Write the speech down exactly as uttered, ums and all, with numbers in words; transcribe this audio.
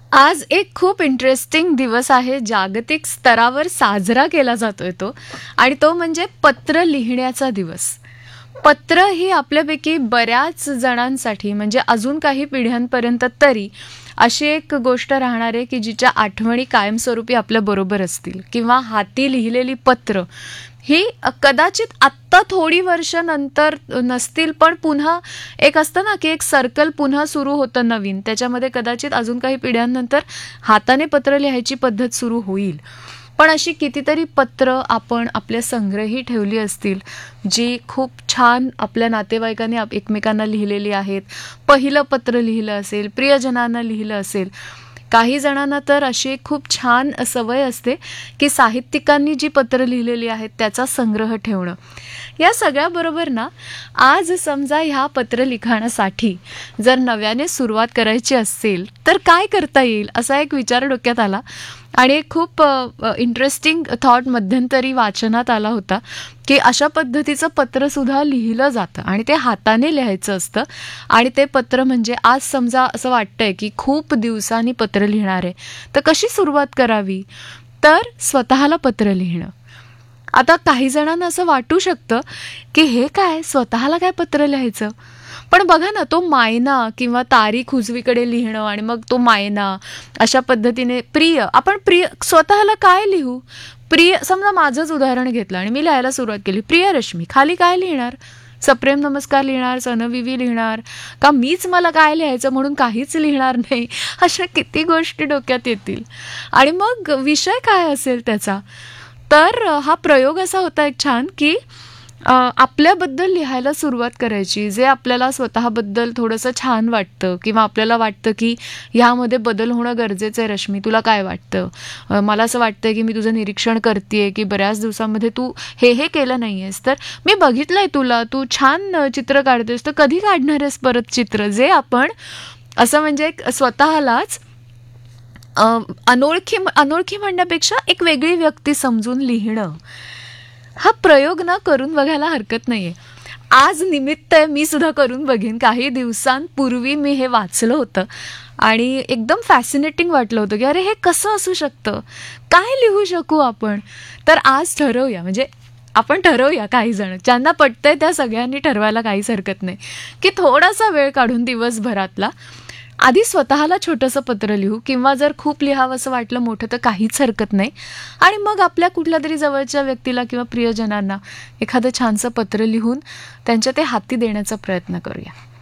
आज एक खूप इंटरेस्टिंग दिवस आहे. जागतिक स्तरावर साजरा केला जातोय तो आणि तो म्हणजे पत्र लिहिण्याचा दिवस. पत्र ही आपल्यापैकी बऱ्याच जणांसाठी म्हणजे अजून काही पिढ्यांपर्यंत तरी अशी एक गोष्ट राहणार आहे की जिच्या आठवणी कायमस्वरूपी आपल्या बरोबर असतील किंवा हाती लिहिलेली पत्र ही कदाचित आत्ता थोडी वर्ष नंतर नसतील, पण पुन्हा एक असतं ना की एक सर्कल पुन्हा सुरू होतं नवीन, त्याच्यामध्ये कदाचित अजून काही पिढ्यांनंतर हाताने पत्र लिहायची पद्धत सुरू होईल. पण अशी कितीतरी पत्र आपण आपल्या संग्रही ठेवली असतील जी खूप छान आपल्या नातेवाईकांनी एकमेकांना लिहिलेली आहेत. पहिलं पत्र लिहिलं असेल, प्रियजनांना लिहिलं असेल. काही जणांना तर अशी एक खूप छान सवय असते की साहित्यिकांनी जी पत्र लिहिलेली आहेत त्याचा संग्रह ठेवणं. या सगळ्याबरोबर ना आज समजा ह्या पत्र लिखाणासाठी जर नव्याने सुरुवात करायची असेल तर काय करता येईल असा एक विचार डोक्यात आला आणि एक खूप इंटरेस्टिंग थॉट मध्यंतरी वाचनात आला होता की अशा पद्धतीचं पत्रसुद्धा लिहिलं जातं आणि ते हाताने लिहायचं असतं. आणि ते पत्र म्हणजे आज समजा असं वाटतंय की खूप दिवसांनी पत्र लिहिणार आहे तर कशी सुरुवात करावी, तर स्वतःला पत्र लिहिणं. आता काही जणांना असं वाटू शकतं की हे काय, स्वतःला काय पत्र लिहायचं. पण बघा ना, तो मायना किंवा तारीख उजवीकडे लिहिणं आणि मग तो मायना अशा पद्धतीने प्रिय, आपण प्रिय स्वतःला काय लिहू. प्रिय, समजा माझंच उदाहरण घेतलं आणि मी लिहायला सुरुवात केली प्रिय रश्मी, खाली काय लिहिणार, सप्रेम नमस्कार लिहिणार, सनविवी लिहिणार का, मीच मला काय लिहायचं म्हणून काहीच लिहिणार नाही. अशा किती गोष्टी डोक्यात येतील आणि मग विषय काय असेल त्याचा. तर हा प्रयोग असा होता एक छान की आपल्याबद्दल लिहायला सुरुवात करायची, जे आपल्याला स्वतःबद्दल थोडंसं छान वाटतं किंवा आपल्याला वाटतं की ह्यामध्ये बदल होणं गरजेचं आहे. रश्मी, तुला काय वाटतं. मला असं वाटतं की मी तुझं निरीक्षण करते की बऱ्याच दिवसामध्ये तू हे हे केलं नाही आहेस, तर मी बघितलंय तुला, तू छान चित्र काढतेस, तर कधी काढणार आहेस परत चित्र. जे आपण असं म्हणजे स्वतःलाच अनोळखी अनोळखी म्हणण्यापेक्षा एक वेगळी व्यक्ती समजून लिहिणं, हा प्रयोग ना करून बघायला हरकत नाहीये. आज निमित्त आहे, मी सुद्धा करून बघेन. काही दिवसांपूर्वी मी हे वाचलं होतं आणि एकदम फॅसिनेटिंग वाटलं होतं की अरे हे कसं असू शकतं, काय लिहू शकू आपण. तर आज ठरवूया, म्हणजे आपण ठरवूया, काही जण ज्यांना पटतंय त्या सगळ्यांनी ठरवायला काहीच हरकत नाही की थोडासा वेळ काढून दिवसभरातला आधी स्वतःला छोटंसं पत्र लिहू, किंवा जर खूप लिहावं असं वाटलं मोठं तर काहीच हरकत नाही. आणि मग आपल्या कुठल्या तरी जवळच्या व्यक्तीला किंवा प्रियजनांना एखादं छानसं पत्र लिहून त्यांच्या ते हाती देण्याचा प्रयत्न करूया.